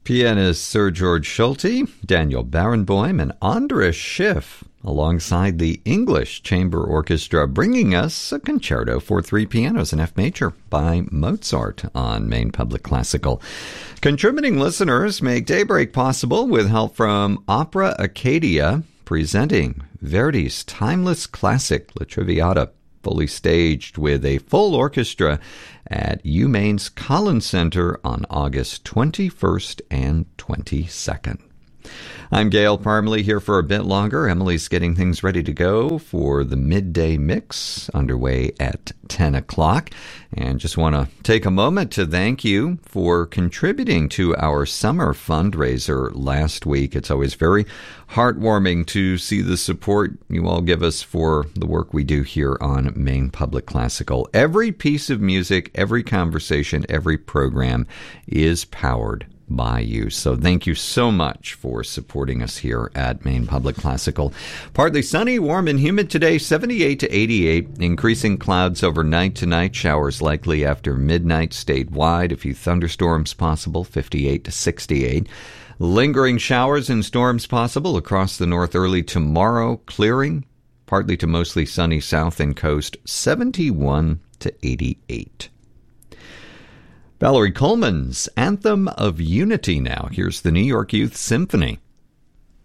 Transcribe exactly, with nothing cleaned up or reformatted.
Pianist Sir George Schulte, Daniel Barenboim, and Andras Schiff, alongside the English Chamber Orchestra, bringing us a concerto for three pianos in F major by Mozart on Maine Public Classical. Contributing listeners make Daybreak possible with help from Opera Acadia, presenting Verdi's timeless classic La Traviata, fully staged with a full orchestra at UMaine's Collins Center on August twenty-first and twenty-second. I'm Gail Parmley here for a bit longer. Emily's getting things ready to go for the midday mix underway at ten o'clock. And just want to take a moment to thank you for contributing to our summer fundraiser last week. It's always very heartwarming to see the support you all give us for the work we do here on Maine Public Classical. Every piece of music, every conversation, every program is powered by you. So thank you so much for supporting us here at Maine Public Classical. Partly sunny, warm and humid today, seventy-eight to eighty-eight. Increasing clouds overnight tonight. Showers likely after midnight statewide. A few thunderstorms possible, fifty-eight to sixty-eight. Lingering showers and storms possible across the north early tomorrow. Clearing, partly to mostly sunny south and coast, seventy-one to eighty-eight. Valerie Coleman's Anthem of Unity now. Here's the New York Youth Symphony.